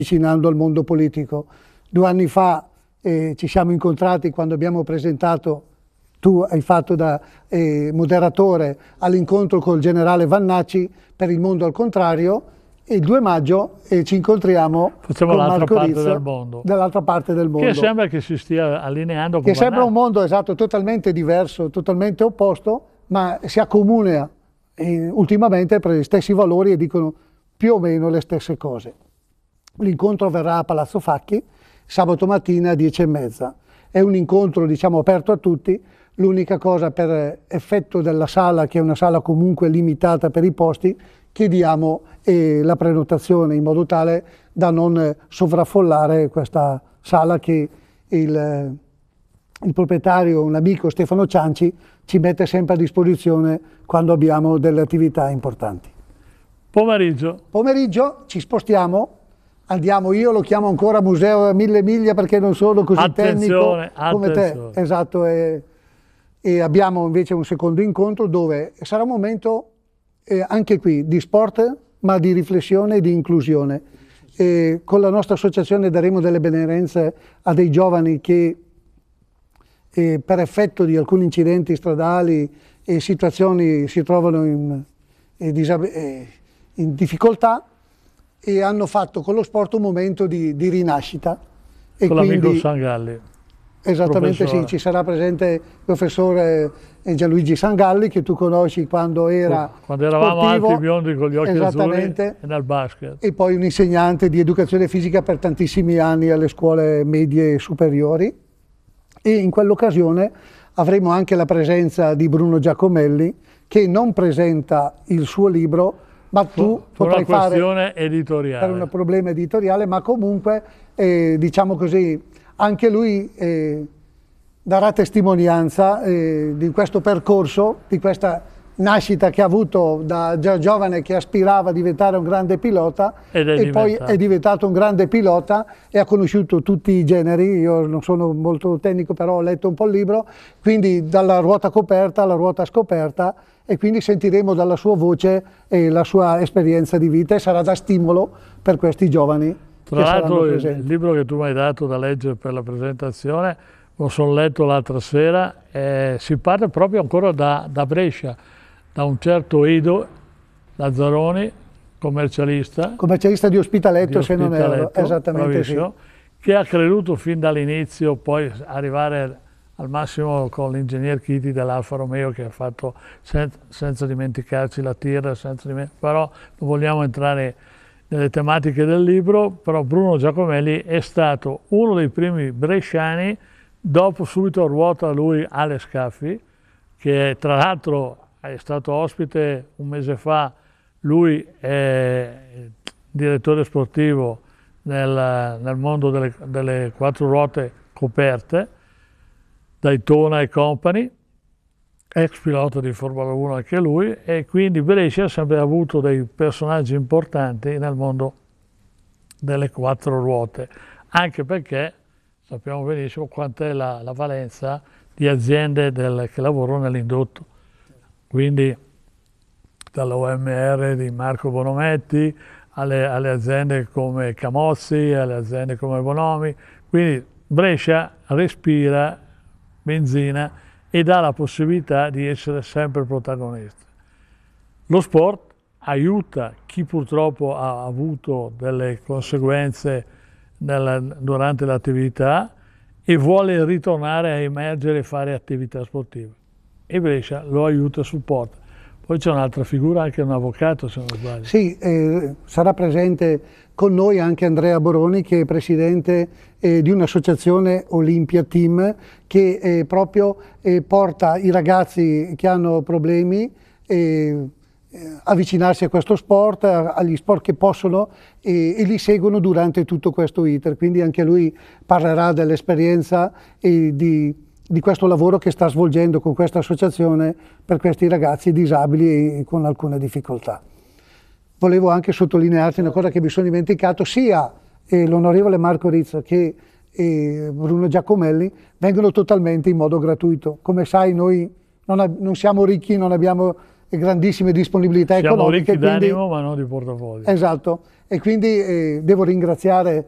avvicinando al mondo politico. 2 anni fa ci siamo incontrati quando abbiamo presentato, tu hai fatto da moderatore all'incontro col generale Vannacci per il mondo al contrario, e il 2 maggio ci incontriamo Facciamo con l'altra Marco parte Rizzo, del mondo. dall'altra parte del mondo. Che sembra che si stia allineando con Che sembra Vannacci. un mondo esatto, totalmente diverso, totalmente opposto, ma si accomuna ultimamente per gli stessi valori e dicono più o meno le stesse cose. L'incontro avverrà a Palazzo Facchi sabato mattina alle 10:30. È un incontro, diciamo, aperto a tutti. L'unica cosa, per effetto della sala, che è una sala comunque limitata per i posti, chiediamo la prenotazione in modo tale da non sovraffollare questa sala che il proprietario, un amico, Stefano Cianci, ci mette sempre a disposizione quando abbiamo delle attività importanti. Pomeriggio ci spostiamo, andiamo, io lo chiamo ancora Museo a 1000 miglia perché non sono così tecnico come te. Esatto, e abbiamo invece un secondo incontro dove sarà un momento anche qui di sport, ma di riflessione e di inclusione. Con la nostra associazione daremo delle benemerenze a dei giovani che per effetto di alcuni incidenti stradali e situazioni si trovano in difficoltà e hanno fatto con lo sport un momento di rinascita. Con l'amico Sangalli. Esattamente, sì, ci sarà presente il professore Gianluigi Sangalli, che tu conosci quando era quando eravamo sportivo, alti biondi con gli occhi azzurri e nel basket. E poi un insegnante di educazione fisica per tantissimi anni alle scuole medie e superiori. E in quell'occasione avremo anche la presenza di Bruno Giacomelli, che non presenta il suo libro, ma tu potrai fare editoriale. Per un problema editoriale, ma comunque diciamo così, anche lui darà testimonianza di questo percorso, di questa nascita che ha avuto da giovane che aspirava a diventare un grande pilota poi è diventato un grande pilota e ha conosciuto tutti i generi. Io non sono molto tecnico, però ho letto un po' il libro, quindi dalla ruota coperta alla ruota scoperta, e quindi sentiremo dalla sua voce la sua esperienza di vita e sarà da stimolo per questi giovani. Tra l'altro il libro che tu mi hai dato da leggere per la presentazione lo sono letto l'altra sera, si parte proprio ancora da Brescia, da un certo Edo Lazzaroni, commercialista di Ospitaletto, se non erro, esattamente sì, che ha creduto fin dall'inizio, poi arrivare al massimo con l'ingegner Chiti dell'Alfa Romeo, che ha fatto, senza dimenticarci la Tir, però non vogliamo entrare nelle tematiche del libro, però Bruno Giacomelli è stato uno dei primi bresciani, dopo subito ruota lui Ale Scaffi, che tra l'altro è stato ospite un mese fa, lui è direttore sportivo nel mondo delle 4 ruote coperte, Daytona e Company, ex pilota di Formula 1 anche lui, e quindi Brescia ha sempre avuto dei personaggi importanti nel mondo delle 4 ruote, anche perché sappiamo benissimo quant'è la valenza di aziende che lavorano nell'indotto, quindi dall'OMR di Marco Bonometti alle aziende come Camozzi, alle aziende come Bonomi, quindi Brescia respira benzina e dà la possibilità di essere sempre protagonista. Lo sport aiuta chi purtroppo ha avuto delle conseguenze durante l'attività e vuole ritornare a emergere e fare attività sportive. E Brescia lo aiuta e supporta. Poi c'è un'altra figura, anche un avvocato, se non sbaglio. Sì, sarà presente con noi anche Andrea Boroni, che è presidente di un'associazione Olympia Team, che proprio porta i ragazzi che hanno problemi avvicinarsi a questo sport, agli sport che possono, e li seguono durante tutto questo iter. Quindi anche lui parlerà dell'esperienza e di questo lavoro che sta svolgendo con questa associazione per questi ragazzi disabili e con alcune difficoltà. Volevo anche sottolinearti una cosa che mi sono dimenticato: sia l'onorevole Marco Rizzo che Bruno Giacomelli vengono totalmente in modo gratuito. Come sai, noi non siamo ricchi, non abbiamo grandissime disponibilità economiche. Siamo ricchi d'animo, ma non di portafoglio. Esatto, e quindi devo ringraziare